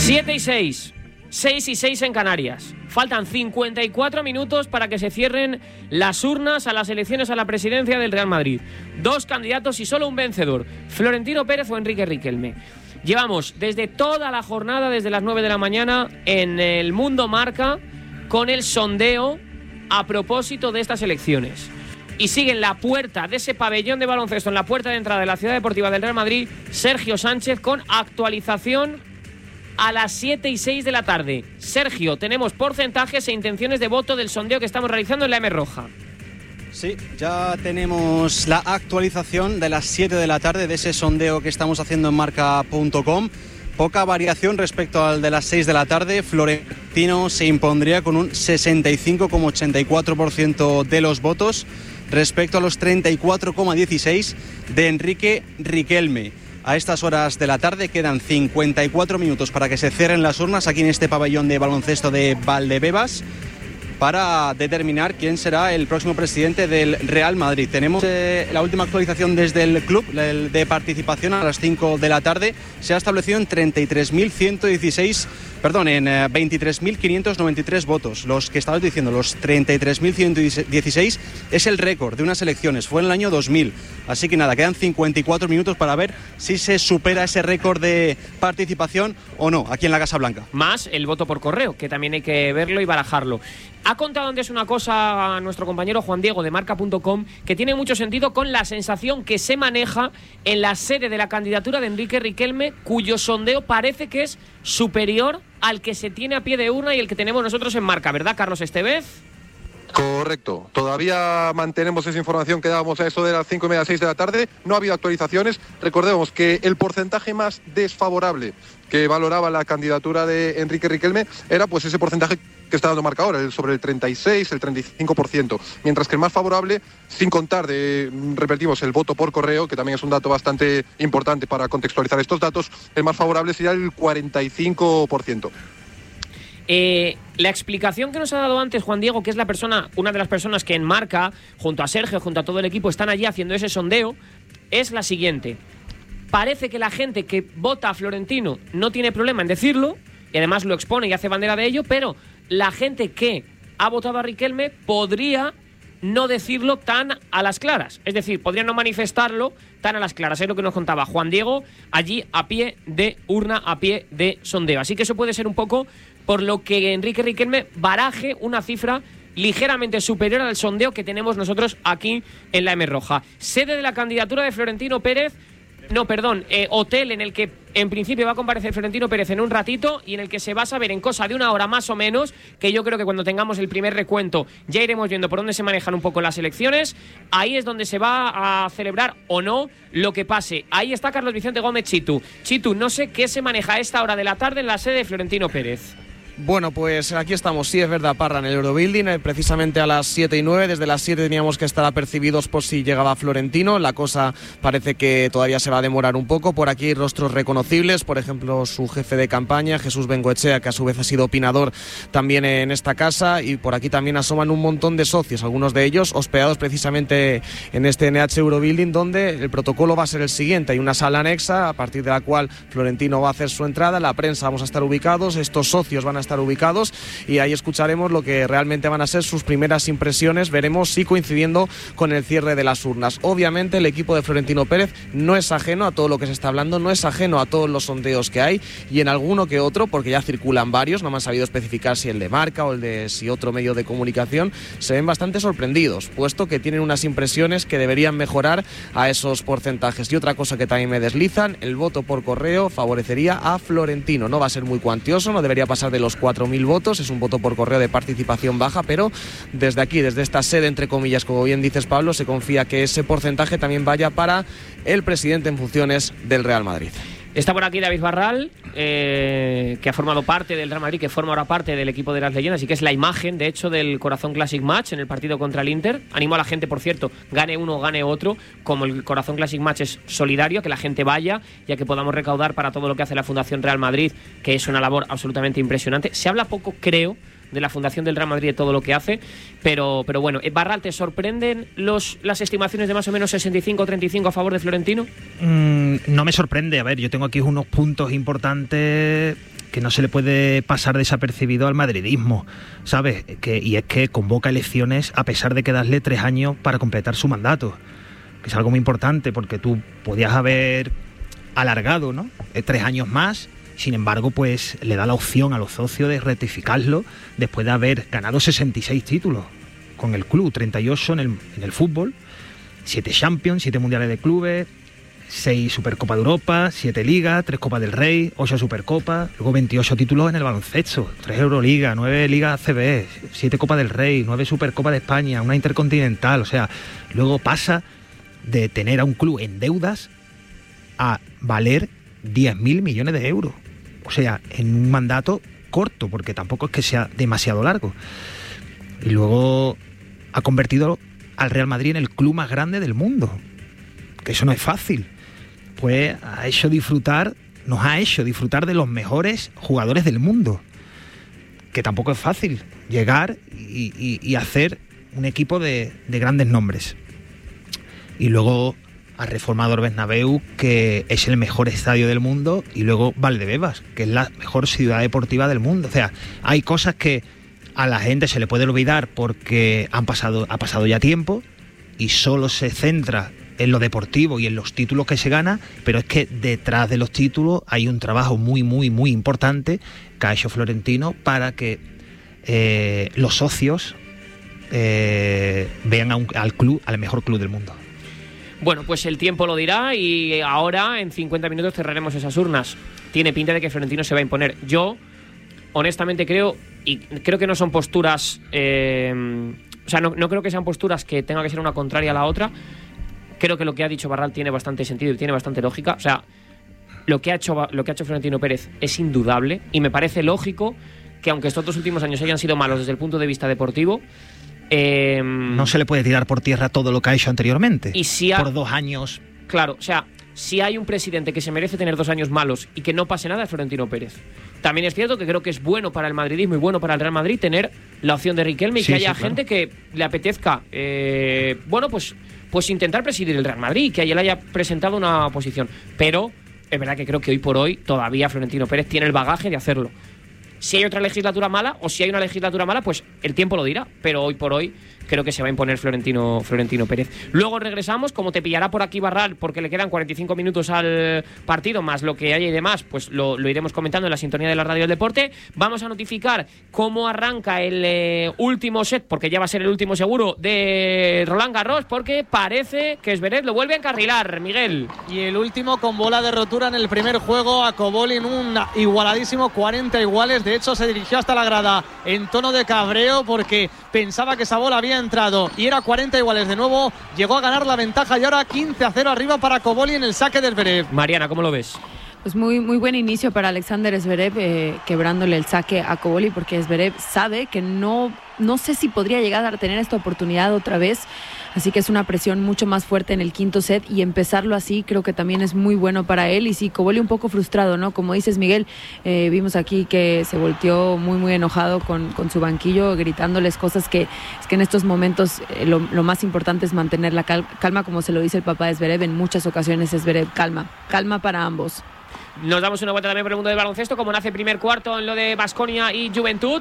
7:06. 6:06 en Canarias. Faltan 54 minutos para que se cierren las urnas a las elecciones a la presidencia del Real Madrid. 2 candidatos y solo un vencedor, Florentino Pérez o Enrique Riquelme. Llevamos desde toda la jornada, desde las 9 de la mañana, en el Mundo Marca, con el sondeo a propósito de estas elecciones. Y sigue en la puerta de ese pabellón de baloncesto, en la puerta de entrada de la Ciudad Deportiva del Real Madrid, Sergio Sánchez, con actualización a las 7:06 de la tarde. Sergio, tenemos porcentajes e intenciones de voto del sondeo que estamos realizando en la M Roja. Sí, ya tenemos la actualización de las 7 de la tarde de ese sondeo que estamos haciendo en marca.com. Poca variación respecto al de las 6 de la tarde. Florentino se impondría con un 65,84% de los votos respecto a los 34,16% de Enrique Riquelme. A estas horas de la tarde quedan 54 minutos para que se cierren las urnas aquí en este pabellón de baloncesto de Valdebebas para determinar quién será el próximo presidente del Real Madrid. Tenemos la última actualización desde el club de participación a las 5 de la tarde. Se ha establecido en 23.593 votos. Los que estabas diciendo, los 33.116 es el récord de unas elecciones. Fue en el año 2000. Así que nada, quedan 54 minutos para ver si se supera ese récord de participación o no aquí en la Casa Blanca. Más el voto por correo, que también hay que verlo y barajarlo. Ha contado antes una cosa a nuestro compañero Juan Diego de marca.com que tiene mucho sentido con la sensación que se maneja en la sede de la candidatura de Enrique Riquelme, cuyo sondeo parece que es superior al que se tiene a pie de urna y el que tenemos nosotros en Marca, ¿verdad, Carlos Estevez? Correcto, todavía mantenemos esa información que dábamos a eso de las 5:30, 6 de la tarde, no ha habido actualizaciones. Recordemos que el porcentaje más desfavorable que valoraba la candidatura de Enrique Riquelme era pues ese porcentaje que está dando Marca ahora, sobre el 36, el 35%, mientras que el más favorable, sin contar repetimos, el voto por correo, que también es un dato bastante importante para contextualizar estos datos, el más favorable sería el 45%. La explicación que nos ha dado antes Juan Diego, que es una de las personas que en Marca, junto a Sergio, junto a todo el equipo, están allí haciendo ese sondeo, es la siguiente. Parece que la gente que vota a Florentino no tiene problema en decirlo, y además lo expone y hace bandera de ello, pero la gente que ha votado a Riquelme podría no decirlo tan a las claras. Es decir, podría no manifestarlo tan a las claras. Es lo que nos contaba Juan Diego allí a pie de urna, a pie de sondeo. Así que eso puede ser un poco por lo que Enrique Riquelme baraje una cifra ligeramente superior al sondeo que tenemos nosotros aquí en la M Roja. Sede de la candidatura de Florentino Pérez, hotel en el que en principio va a comparecer Florentino Pérez en un ratito y en el que se va a saber en cosa de una hora más o menos, que yo creo que cuando tengamos el primer recuento ya iremos viendo por dónde se manejan un poco las elecciones. Ahí es donde se va a celebrar o no lo que pase. Ahí está Carlos Vicente Gómez Chitu. Chitu, no sé qué se maneja a esta hora de la tarde en la sede de Florentino Pérez. Bueno, pues aquí estamos, sí es verdad, Parra, en el Eurobuilding, precisamente a las 7:09, desde las 7 teníamos que estar apercibidos por si llegaba Florentino. La cosa parece que todavía se va a demorar un poco. Por aquí hay rostros reconocibles, por ejemplo su jefe de campaña, Jesús Bengoechea, que a su vez ha sido opinador también en esta casa, y por aquí también asoman un montón de socios, algunos de ellos hospedados precisamente en este NH Eurobuilding, donde el protocolo va a ser el siguiente. Hay una sala anexa a partir de la cual Florentino va a hacer su entrada, la prensa vamos a estar ubicados, estos socios van a estar ubicados y ahí escucharemos lo que realmente van a ser sus primeras impresiones. Veremos si coincidiendo con el cierre de las urnas. Obviamente el equipo de Florentino Pérez no es ajeno a todo lo que se está hablando, no es ajeno a todos los sondeos que hay, y en alguno que otro, porque ya circulan varios, no me han sabido especificar si el de Marca o el de si otro medio de comunicación, se ven bastante sorprendidos, puesto que tienen unas impresiones que deberían mejorar a esos porcentajes. Y otra cosa que también me deslizan, el voto por correo favorecería a Florentino. No va a ser muy cuantioso, no debería pasar de los 4.000 votos, es un voto por correo de participación baja, pero desde aquí, desde esta sede, entre comillas, como bien dices, Pablo, se confía que ese porcentaje también vaya para el presidente en funciones del Real Madrid. Está por aquí David Barral, que ha formado parte del Real Madrid, que forma ahora parte del equipo de las leyendas y que es la imagen, de hecho, del Corazón Classic Match en el partido contra el Inter. Animo a la gente, por cierto, gane uno o gane otro, como el Corazón Classic Match es solidario, que la gente vaya, ya que podamos recaudar para todo lo que hace la Fundación Real Madrid, que es una labor absolutamente impresionante. Se habla poco, creo, de la Fundación del Real Madrid, de todo lo que hace, pero bueno. Barral, ¿te sorprenden las estimaciones de más o menos 65-35 a favor de Florentino? No me sorprende. A ver, yo tengo aquí unos puntos importantes que no se le puede pasar desapercibido al madridismo, ¿sabes? Y es que convoca elecciones a pesar de que darle 3 años para completar su mandato, que es algo muy importante, porque tú podías haber alargado, ¿no? 3 años más. Sin embargo, pues le da la opción a los socios de rectificarlo después de haber ganado 66 títulos con el club, 38 en el fútbol, 7 Champions, 7 Mundiales de Clubes, 6 Supercopa de Europa, 7 Ligas, 3 Copas del Rey, 8 Supercopas, luego 28 títulos en el baloncesto, 3 Euroliga, 9 Ligas ACB, 7 Copas del Rey, 9 Supercopas de España, una Intercontinental. O sea, luego pasa de tener a un club en deudas a valer 10.000 millones de euros. O sea, en un mandato corto, porque tampoco es que sea demasiado largo. Y luego ha convertido al Real Madrid en el club más grande del mundo, que eso no es fácil. Pues nos ha hecho disfrutar de los mejores jugadores del mundo, que tampoco es fácil llegar y hacer un equipo de grandes nombres. Y luego ha reformado el Bernabéu, que es el mejor estadio del mundo, y luego Valdebebas, que es la mejor ciudad deportiva del mundo. O sea, hay cosas que a la gente se le puede olvidar porque ha pasado ya tiempo y solo se centra en lo deportivo y en los títulos que se gana, pero es que detrás de los títulos hay un trabajo muy, muy, muy importante que ha hecho Florentino para que los socios vean al club, al mejor club del mundo. Bueno, pues el tiempo lo dirá y ahora en 50 minutos cerraremos esas urnas. Tiene pinta de que Florentino se va a imponer. Yo, honestamente, creo que no son posturas... o sea, no creo que sean posturas que tenga que ser una contraria a la otra. Creo que lo que ha dicho Barral tiene bastante sentido y tiene bastante lógica. O sea, lo que ha hecho Florentino Pérez es indudable y me parece lógico que, aunque estos 2 últimos años hayan sido malos desde el punto de vista deportivo... no se le puede tirar por tierra todo lo que ha hecho anteriormente. Y si por 2 años. Claro, o sea, si hay un presidente que se merece tener 2 años malos y que no pase nada, es Florentino Pérez. También es cierto que creo que es bueno para el madridismo y bueno para el Real Madrid tener la opción de Riquelme y que haya gente que le apetezca, pues intentar presidir el Real Madrid y que él haya presentado una oposición. Pero es verdad que creo que hoy por hoy todavía Florentino Pérez tiene el bagaje de hacerlo. Si hay otra legislatura mala o si hay una legislatura mala, pues el tiempo lo dirá. Pero hoy por hoy creo que se va a imponer Florentino Pérez. Luego regresamos, como te pillará por aquí Barral, porque le quedan 45 minutos al partido, más lo que haya y demás, pues lo iremos comentando en la sintonía de la Radio del Deporte. Vamos a notificar cómo arranca el último set, porque ya va a ser el último seguro, de Roland Garros, porque parece que Zverev lo vuelve a encarrilar, Miguel. Y el último con bola de rotura en el primer juego a Cobolin, un igualadísimo 40 iguales. De hecho, se dirigió hasta la grada en tono de cabreo porque pensaba que esa bola había entrado y era 40 iguales de nuevo. Llegó a ganar la ventaja y ahora 15-0 arriba para Cobolin en el saque del Zverev. Mariana, ¿cómo lo ves? Pues muy, muy buen inicio para Alexander Zverev, quebrándole el saque a Cobolin, porque Zverev sabe que no sé si podría llegar a tener esta oportunidad otra vez. Así que es una presión mucho más fuerte en el quinto set y empezarlo así creo que también es muy bueno para él. Y sí, Cobolli un poco frustrado, ¿no? Como dices, Miguel, vimos aquí que se volteó muy, muy enojado con su banquillo, gritándoles cosas que es que en estos momentos lo más importante es mantener la calma, como se lo dice el papá de Zverev en muchas ocasiones. Zverev, calma para ambos. Nos damos una vuelta también por el mundo del baloncesto, como nace el primer cuarto en lo de Baskonia y Juventud.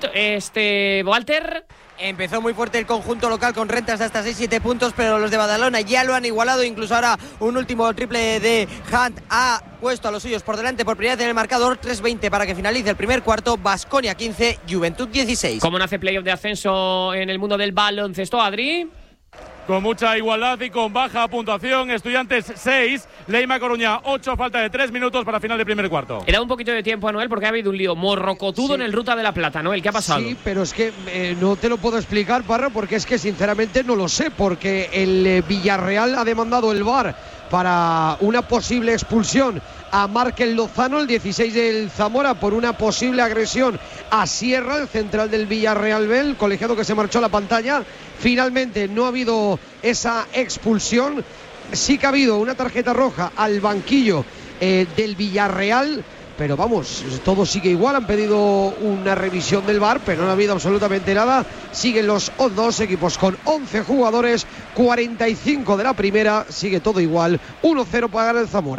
Walter. Empezó muy fuerte el conjunto local con rentas de hasta 6-7 puntos, pero los de Badalona ya lo han igualado. Incluso ahora un último triple de Hunt ha puesto a los suyos por delante por primera vez en el marcador. 3:20 para que finalice el primer cuarto. Baskonia 15, Juventud 16. ¿Cómo nace playoff de ascenso en el mundo del baloncesto, Adri? Con mucha igualdad y con baja puntuación. Estudiantes 6, Leima Coruña 8, falta de 3 minutos para final de primer cuarto. Era un poquito de tiempo a Noel porque ha habido un lío morrocotudo en el Ruta de la Plata, Noel, ¿qué ha pasado? Sí, pero es que no te lo puedo explicar, Parra, porque es que sinceramente no lo sé, porque el Villarreal ha demandado el VAR para una posible expulsión a Márquez Lozano, el 16 del Zamora, por una posible agresión a Sierra, el central del Villarreal B, el colegiado que se marchó a la pantalla. Finalmente no ha habido esa expulsión. Sí que ha habido una tarjeta roja al banquillo del Villarreal, pero vamos, todo sigue igual. Han pedido una revisión del VAR, pero no ha habido absolutamente nada. Siguen los dos equipos con 11 jugadores, 45 de la primera, sigue todo igual. 1-0 para ganar el Zamora.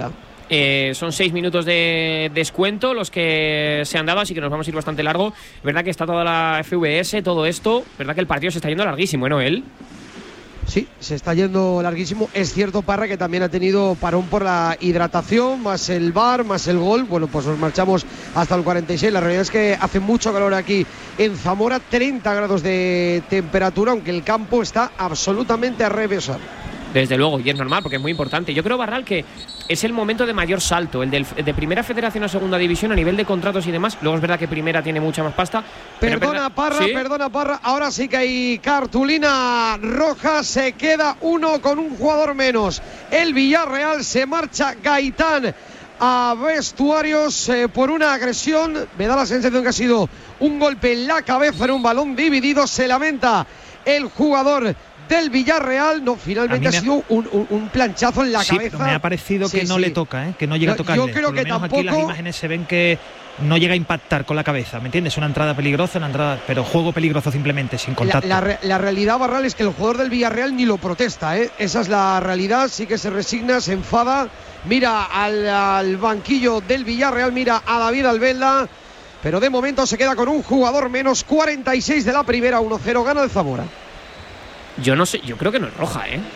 Son 6 minutos de descuento los que se han dado, así que nos vamos a ir bastante largo. Verdad que está toda la FVS, todo esto. Verdad que el partido se está yendo larguísimo, ¿no, él? Sí, se está yendo larguísimo. Es cierto, Parra, que también ha tenido parón por la hidratación, más el VAR, más el gol. Bueno, pues nos marchamos hasta el 46. La realidad es que hace mucho calor aquí en Zamora, 30 grados de temperatura, aunque el campo está absolutamente a revesar. Desde luego, y es normal porque es muy importante. Yo creo, Barral, que es el momento de mayor salto, el de primera federación a segunda división a nivel de contratos y demás. Luego es verdad que primera tiene mucha más pasta. Perdona, Parra, ¿sí? Perdona, Parra. Ahora sí que hay cartulina roja. Se queda uno con un jugador menos. El Villarreal, se marcha Gaitán a vestuarios por una agresión. Me da la sensación que ha sido un golpe en la cabeza en un balón dividido. Se lamenta el jugador del Villarreal. No, finalmente ha sido un planchazo en la cabeza. Pero me ha parecido que no le toca, que no llega a tocarle. Yo creo que tampoco. Aquí las imágenes se ven que no llega a impactar con la cabeza, ¿me entiendes? Una entrada peligrosa, pero juego peligroso simplemente, sin contacto. La realidad, Barral, es que el jugador del Villarreal ni lo protesta, ¿eh? Esa es la realidad. Sí que se resigna, se enfada, mira al banquillo del Villarreal, mira a David Albelda, pero de momento se queda con un jugador menos. 46 de la primera, 1-0, gana el Zamora. Yo no sé, yo creo que no es roja, ¿eh?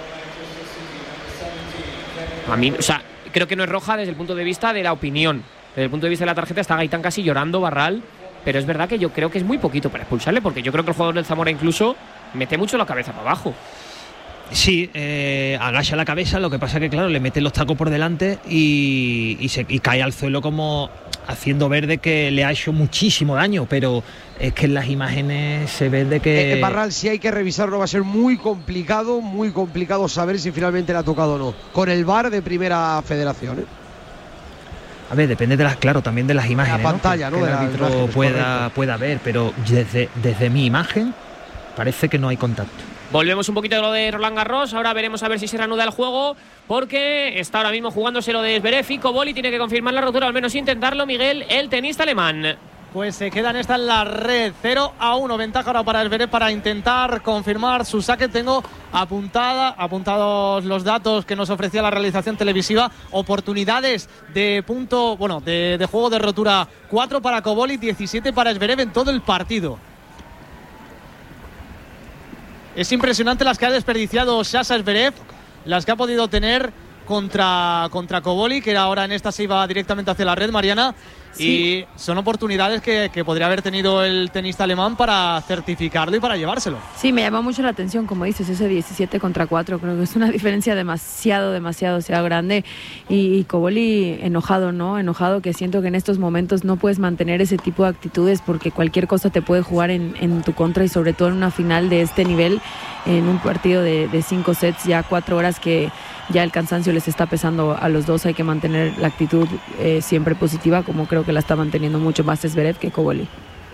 A mí, o sea, creo que no es roja desde el punto de vista de la opinión. Desde el punto de vista de la tarjeta está Gaitán casi llorando, Barral. Pero es verdad que yo creo que es muy poquito para expulsarle, porque yo creo que el jugador del Zamora incluso mete mucho la cabeza para abajo. Sí, agacha la cabeza, lo que pasa que claro, le mete los tacos por delante y cae al suelo como haciendo ver de que le ha hecho muchísimo daño, pero es que en las imágenes se ve de que... Barral, si hay que revisarlo, va a ser muy complicado saber si finalmente le ha tocado o no, con el VAR de primera federación, ¿eh? A ver, depende también de las imágenes, la pantalla, ¿no? Que el árbitro pueda ver, pero desde mi imagen parece que no hay contacto. Volvemos un poquito de lo de Roland Garros. Ahora veremos a ver si se reanuda el juego, porque está ahora mismo jugándose lo de Zverev y Koboli tiene que confirmar la rotura, al menos intentarlo, Miguel, el tenista alemán. Pues se queda en esta en la red, 0-1, ventaja ahora para Zverev para intentar confirmar su saque. Tengo apuntados los datos que nos ofrecía la realización televisiva. Oportunidades de punto, de juego de rotura, 4 para Koboli, 17 para Zverev en todo el partido. Es impresionante las que ha desperdiciado Sasha Zverev, las que ha podido tener contra Koboli, que ahora en esta se iba directamente hacia la red, Mariana. Sí. Y son oportunidades que podría haber tenido el tenista alemán para certificarlo y para llevárselo. Sí, me llama mucho la atención, como dices, ese 17-4, creo que es una diferencia demasiado grande. Y Koboli enojado, ¿no? Enojado, que siento que en estos momentos no puedes mantener ese tipo de actitudes porque cualquier cosa te puede jugar en tu contra, y sobre todo en una final de este nivel, en un partido de 5 sets, ya 4 horas que ya el cansancio les está pesando a los dos. Hay que mantener la actitud siempre positiva, como creo que la está manteniendo mucho más Zverev que Koboli.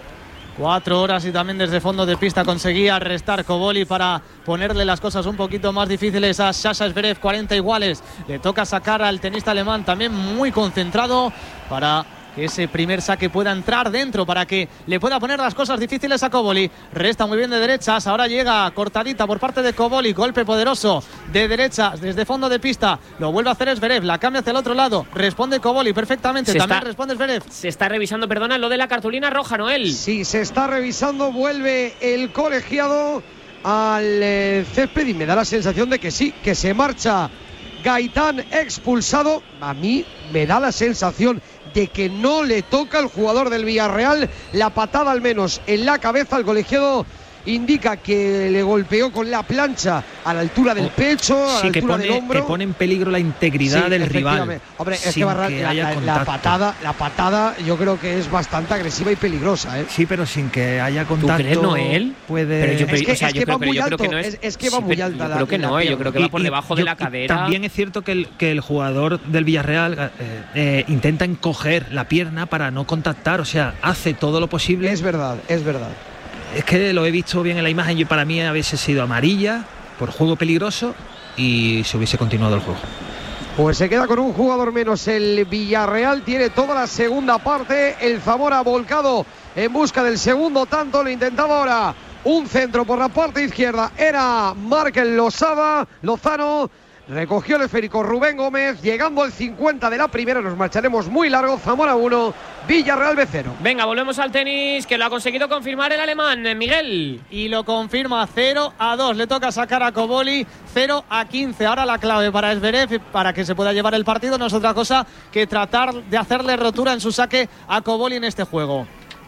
4 horas y también desde fondo de pista conseguía restar Koboli para ponerle las cosas un poquito más difíciles a Sasha Zverev. 40 iguales, le toca sacar al tenista alemán también muy concentrado para que ese primer saque pueda entrar dentro, para que le pueda poner las cosas difíciles a Koboli. Resta muy bien de derechas, ahora llega cortadita por parte de Koboli, golpe poderoso de derechas desde fondo de pista, lo vuelve a hacer Zverev, la cambia hacia el otro lado, responde Koboli perfectamente, responde Zverev. Se está revisando, perdona, lo de la cartulina roja, Noel. Sí, se está revisando, vuelve el colegiado al césped y me da la sensación de que sí, que se marcha Gaitán expulsado. A mí me da la sensación de que no le toca al jugador del Villarreal, la patada al menos en la cabeza. El colegiado indica que le golpeó con la plancha a la altura del pecho, a la altura del hombro. Que pone en peligro la integridad del rival. Hombre, es que la patada yo creo que es bastante agresiva y peligrosa, ¿eh? Sí, pero sin que haya contacto. ¿Tú crees, Noel? Puede... Es que va muy alto. Es que va muy alta. Yo creo que no, yo creo que va por debajo de la cadera. También es cierto que el jugador del Villarreal intenta encoger la pierna para no contactar, o sea, hace todo lo posible. Es verdad. Es que lo he visto bien en la imagen y para mí hubiese sido amarilla por juego peligroso y se hubiese continuado el juego. Pues se queda con un jugador menos el Villarreal, tiene toda la segunda parte, el Zamora volcado en busca del segundo tanto, lo intentaba ahora un centro por la parte izquierda, era Markel Lozano, recogió el esférico Rubén Gómez, llegando al 50 de la primera, nos marcharemos muy largo. Zamora 1, Villarreal B 0. Venga, volvemos al tenis, que lo ha conseguido confirmar el alemán, Miguel. Y lo confirma 0-2, le toca sacar a Koboli 0-15. Ahora la clave para Zverev, para que se pueda llevar el partido, no es otra cosa que tratar de hacerle rotura en su saque a Koboli en este juego.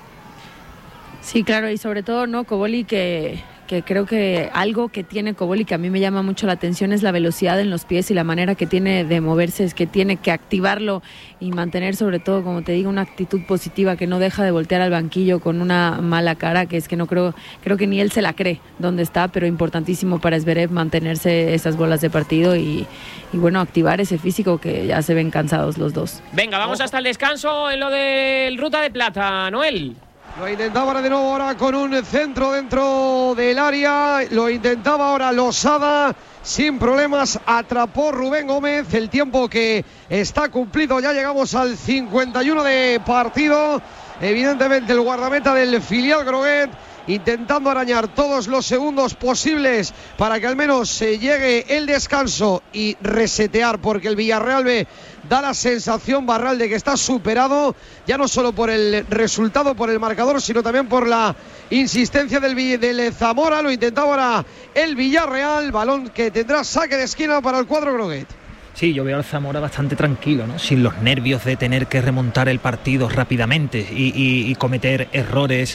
Sí, claro, y sobre todo, ¿no? Koboli que creo que algo que tiene Koboli que a mí me llama mucho la atención es la velocidad en los pies y la manera que tiene de moverse, es que tiene que activarlo y mantener sobre todo, como te digo, una actitud positiva, que no deja de voltear al banquillo con una mala cara, que es que no creo que ni él se la cree donde está, pero importantísimo para Zverev mantenerse esas bolas de partido y bueno, activar ese físico, que ya se ven cansados los dos. Venga, vamos hasta el descanso en lo del Ruta de Plata, Noel. Lo intentaba de nuevo ahora con un centro dentro del área. Lo intentaba ahora Losada. Sin problemas atrapó Rubén Gómez. El tiempo que está cumplido. Ya llegamos al 51 de partido. Evidentemente el guardameta del filial Groguet intentando arañar todos los segundos posibles para que al menos se llegue el descanso y resetear, porque el Villarreal B da la sensación, Barral, de que está superado, ya no solo por el resultado, por el marcador, sino también por la insistencia del Zamora. Lo intentaba ahora el Villarreal, balón que tendrá saque de esquina para el cuadro Groguet. Sí, yo veo al Zamora bastante tranquilo, ¿no? Sin los nervios de tener que remontar el partido rápidamente y cometer errores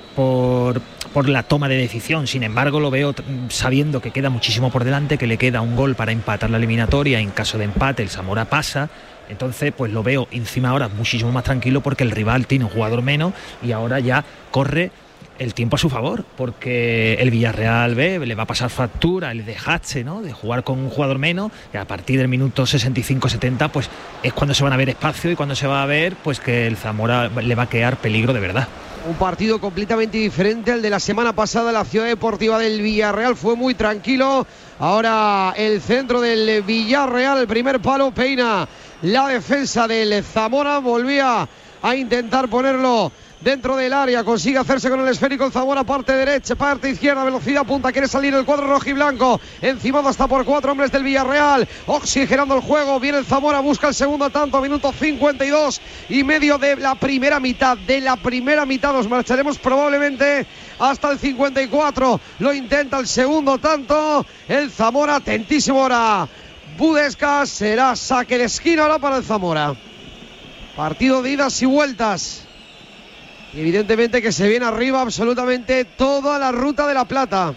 por la toma de decisión. Sin embargo, lo veo sabiendo que queda muchísimo por delante, que le queda un gol para empatar la eliminatoria. En caso de empate el Zamora pasa. Entonces pues lo veo encima ahora muchísimo más tranquilo, porque el rival tiene un jugador menos y ahora ya corre el tiempo a su favor, porque el Villarreal B le va a pasar factura el desgaste, ¿no?, de jugar con un jugador menos, y a partir del minuto 65-70 pues es cuando se van a ver espacio y cuando se va a ver pues que el Zamora le va a quedar peligro de verdad. Un partido completamente diferente al de la semana pasada. La Ciudad Deportiva del Villarreal fue muy tranquilo. Ahora el centro del Villarreal, el primer palo, peina la defensa del Zamora. Volvía a intentar ponerlo dentro del área, consigue hacerse con el esférico el Zamora, parte derecha, parte izquierda, velocidad punta, quiere salir el cuadro rojiblanco, encimado hasta por 4 hombres del Villarreal, oxigenando el juego, viene el Zamora, busca el segundo tanto, minuto 52 y medio de la primera mitad, nos marcharemos probablemente hasta el 54, lo intenta el segundo tanto, el Zamora, atentísimo ahora Budescas, será saque de esquina ahora para el Zamora. Partido de idas y vueltas. Y evidentemente que se viene arriba absolutamente toda la Ruta de la Plata.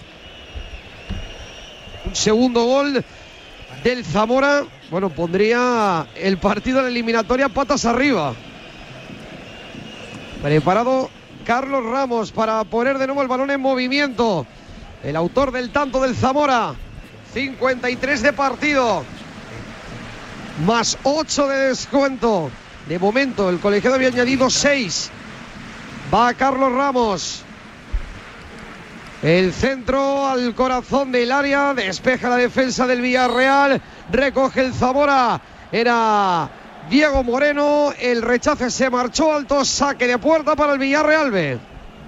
Un segundo gol del Zamora, bueno, pondría el partido en la eliminatoria patas arriba. Preparado Carlos Ramos para poner de nuevo el balón en movimiento. El autor del tanto del Zamora. 53 de partido. Más 8 de descuento. De momento el colegiado había añadido 6. Va Carlos Ramos. El centro al corazón del área. Despeja la defensa del Villarreal. Recoge el Zamora. Era Diego Moreno. El rechace se marchó alto. Saque de puerta para el Villarreal B.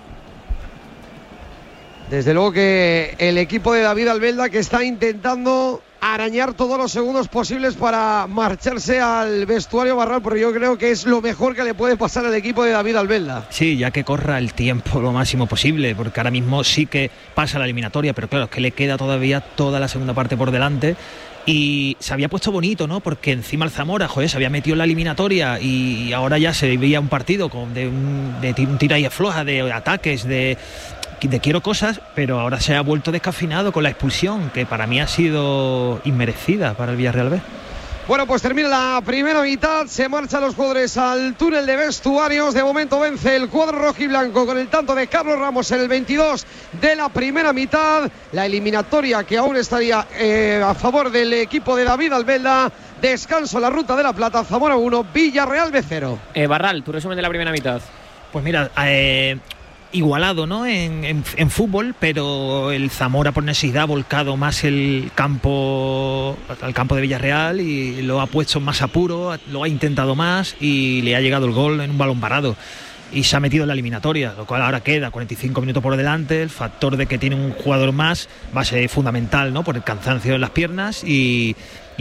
Desde luego que el equipo de David Albelda, que está intentando arañar todos los segundos posibles para marcharse al vestuario, Barral, porque yo creo que es lo mejor que le puede pasar al equipo de David Albelda. Sí, ya que corra el tiempo lo máximo posible, porque ahora mismo sí que pasa la eliminatoria, pero claro, es que le queda todavía toda la segunda parte por delante. Y se había puesto bonito, ¿no? Porque encima el Zamora, joder, se había metido en la eliminatoria y ahora ya se veía un partido de un tira y afloja, de ataques, de quiero cosas, pero ahora se ha vuelto descafinado con la expulsión, que para mí ha sido inmerecida para el Villarreal B. Bueno, pues termina la primera mitad, se marchan los jugadores al túnel de vestuarios. De momento vence el cuadro rojiblanco con el tanto de Carlos Ramos en el 22 de la primera mitad. La eliminatoria que aún estaría a favor del equipo de David Albelda. Descanso en la Ruta de la Plata, Zamora 1, Villarreal B 0. Barral, tu resumen de la primera mitad. Pues mira, igualado, ¿no?, en fútbol, pero el Zamora por necesidad ha volcado más al campo de Villarreal y lo ha puesto en más apuro, lo ha intentado más y le ha llegado el gol en un balón parado y se ha metido en la eliminatoria, lo cual ahora queda 45 minutos por delante. El factor de que tiene un jugador más va a ser fundamental, ¿no?, por el cansancio en las piernas y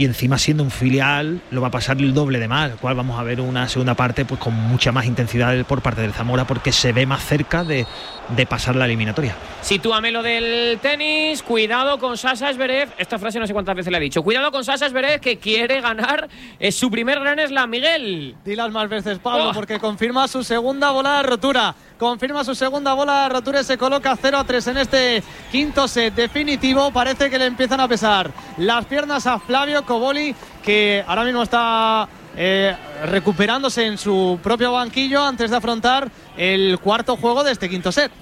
y encima siendo un filial lo va a pasar el doble de mal, cual vamos a ver una segunda parte pues con mucha más intensidad por parte del Zamora, porque se ve más cerca de pasar la eliminatoria. Sitúame lo del tenis, cuidado con Sasha Zverev, esta frase no sé cuántas veces le he dicho, cuidado con Sasha Zverev que quiere ganar su primer Grand Slam, Miguel. Dilas más veces, Pablo, porque confirma su segunda bola de rotura. Confirma su segunda bola de rotura y se coloca 0-3 en este quinto set definitivo. Parece que le empiezan a pesar las piernas a Flavio Cobolli, que ahora mismo está recuperándose en su propio banquillo antes de afrontar el cuarto juego de este quinto set.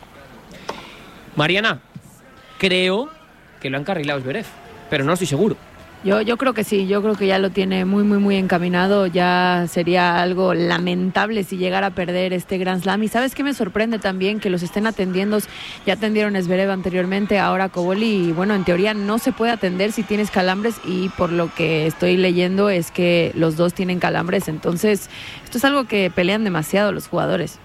Mariana, creo que lo ha encarrilado Zverev, pero no estoy seguro. Yo creo que sí, yo creo que ya lo tiene muy encaminado. Ya sería algo lamentable si llegara a perder este Grand Slam. Y ¿sabes qué me sorprende también? Que los estén atendiendo. Ya atendieron a Zverev anteriormente, ahora Cobolli. Y bueno, en teoría no se puede atender si tienes calambres. Y por lo que estoy leyendo es que los dos tienen calambres. Entonces, esto es algo que pelean demasiado los jugadores.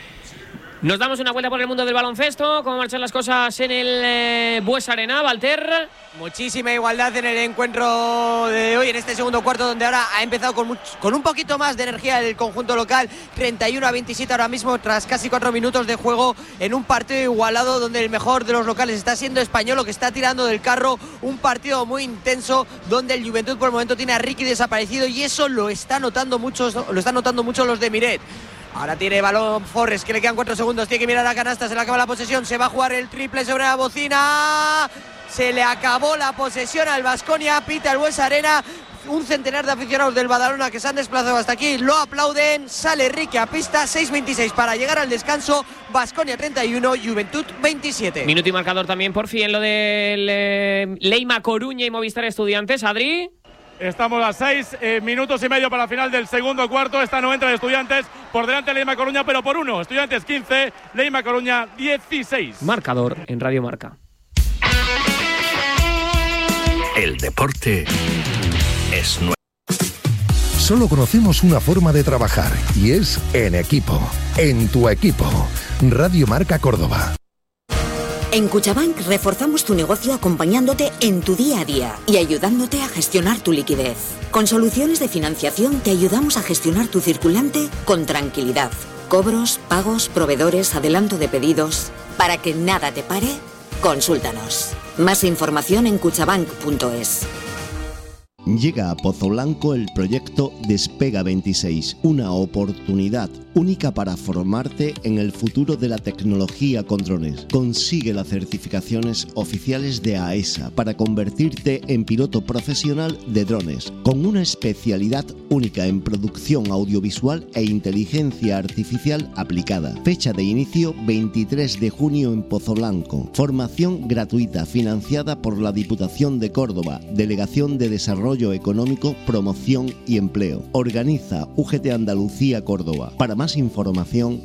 Nos damos una vuelta por el mundo del baloncesto. ¿Cómo marchan las cosas en el Bues Arena, Valter? Muchísima igualdad en el encuentro de hoy, en este segundo cuarto, donde ahora ha empezado con un poquito más de energía el conjunto local. 31-27 ahora mismo, tras casi 4 minutos de juego, en un partido igualado donde el mejor de los locales está siendo Español, que está tirando del carro. Un partido muy intenso donde el Juventud por el momento tiene a Ricky desaparecido, y eso lo están notando mucho los de Miret. Ahora tiene balón Forres, que le quedan 4 segundos, tiene que mirar a canasta, se le acaba la posesión, se va a jugar el triple sobre la bocina, se le acabó la posesión al Baskonia, pita el Bues Arena. Un centenar de aficionados del Badalona que se han desplazado hasta aquí, lo aplauden, sale Ricky a pista, 6:26 para llegar al descanso, Baskonia 31, Juventud 27. Minuto y marcador también por fin lo del Leima Coruña y Movistar Estudiantes, Adri. Estamos a 6 minutos y medio para la final del segundo cuarto. Esta no entra de Estudiantes, por delante Leima Coruña, pero por 1. Estudiantes 15, Leima Coruña 16. Marcador en Radio Marca. El deporte es nuestro. Solo conocemos una forma de trabajar y es en equipo. En tu equipo. Radio Marca Córdoba. En Cuchabank reforzamos tu negocio acompañándote en tu día a día y ayudándote a gestionar tu liquidez. Con soluciones de financiación te ayudamos a gestionar tu circulante con tranquilidad. Cobros, pagos, proveedores, adelanto de pedidos. Para que nada te pare, consúltanos. Más información en cuchabank.es. Llega a Pozo Blanco el proyecto Despega 26, una oportunidad única para formarte en el futuro de la tecnología con drones. Consigue las certificaciones oficiales de AESA para convertirte en piloto profesional de drones, con una especialidad única en producción audiovisual e inteligencia artificial aplicada. Fecha de inicio 23 de junio en Pozo Blanco. Formación gratuita financiada por la Diputación de Córdoba, Delegación de Desarrollo Económico, Promoción y Empleo. Organiza UGT Andalucía Córdoba. Para más información,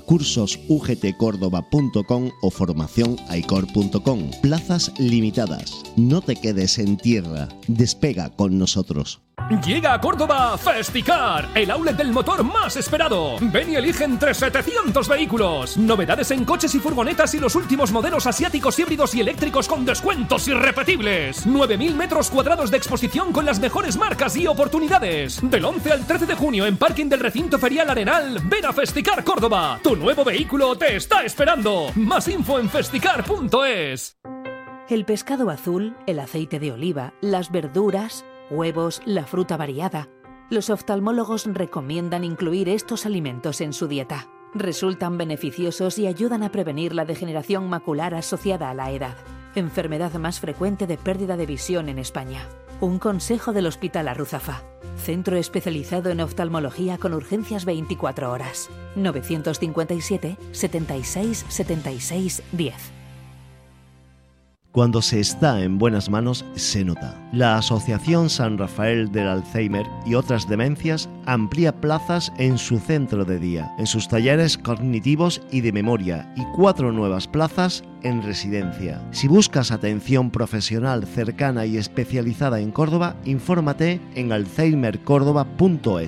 cursosugtcordoba.com o formacionaicor.com. Plazas limitadas. No te quedes en tierra. Despega con nosotros. Llega a Córdoba Festicar, el outlet del motor más esperado. Ven y elige entre 700 vehículos. Novedades en coches y furgonetas y los últimos modelos asiáticos, híbridos y eléctricos con descuentos irrepetibles. 9.000 metros cuadrados de exposición con las mejores marcas y oportunidades. Del 11 al 13 de junio en parking del recinto ferial Arenal. Ven a Festicar Córdoba. Tu nuevo vehículo te está esperando. Más info en festicar.es. El pescado azul, el aceite de oliva, las verduras, huevos, la fruta variada. Los oftalmólogos recomiendan incluir estos alimentos en su dieta. Resultan beneficiosos y ayudan a prevenir la degeneración macular asociada a la edad, enfermedad más frecuente de pérdida de visión en España. Un consejo del Hospital Arruzafa, centro especializado en oftalmología con urgencias 24 horas. 957 76 76 10. Cuando se está en buenas manos, se nota. La Asociación San Rafael del Alzheimer y otras demencias amplía plazas en su centro de día, en sus talleres cognitivos y de memoria, y 4 nuevas plazas en residencia. Si buscas atención profesional cercana y especializada en Córdoba, infórmate en alzheimercórdoba.es.